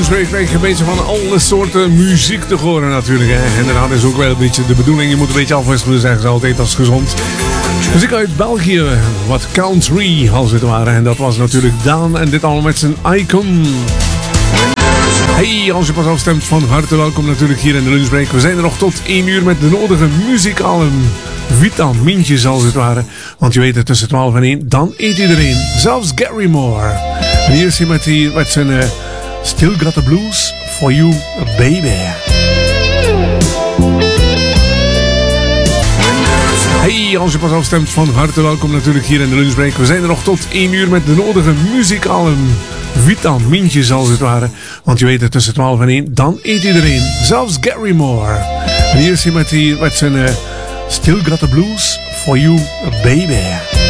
lunchbreak krijg je een beetje van alle soorten muziek te horen natuurlijk. Hè. En dat is ook wel een beetje de bedoeling. Je moet een beetje afwisselen, zeggen ze altijd, als gezond. Muziek uit België, wat country als het ware. En dat was natuurlijk Daan en dit allemaal met zijn Icon. Hey, als je pas afstemt, van harte welkom natuurlijk hier in de lunchbreak. We zijn er nog tot 1 uur met de nodige muzikale vitamintjes als het ware. Want je weet het, tussen 12 en 1, dan eet iedereen. Zelfs Gary Moore. En hier is hij met zijn Still Got the Blues for You, Baby. Hey, als je pas afstemt, van harte welkom natuurlijk hier in de lunchbreak. We zijn er nog tot 1 uur met de nodige muzikale vitamintjes als het ware. Want je weet het, tussen 12 en 1, dan eet iedereen. Zelfs Gary Moore. En hier is hij met zijn Still Got the Blues for You, Baby.